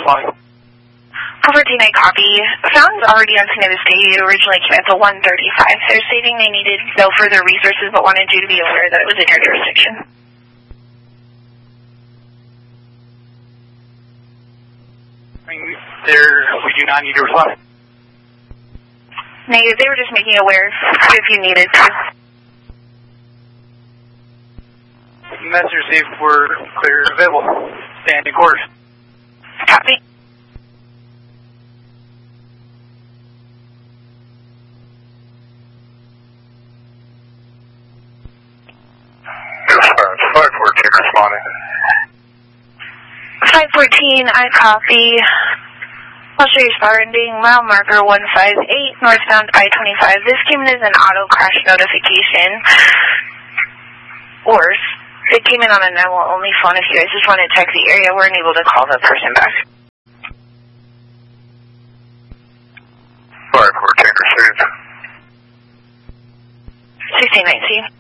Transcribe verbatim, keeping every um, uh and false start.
responding. four fourteen, I copy. Fountain's already on scene of the state. It originally came at the one thirty-five. They're stating they needed no further resources but wanted you to be aware that it was in your jurisdiction. I mean, there, we do not need to respond. Negative. They were just making you aware if you needed to. Message received. We're clear and available. Standing course. Copy. five fourteen responding. five fourteen, I copy. I'll show you spot ending mile marker one five eight, northbound I twenty-five. This came in as an auto crash notification. Worse, it came in on a nine one one only phone. If you guys just want to check the area, we're unable to call the person back. five fourteen received. sixteen nineteen.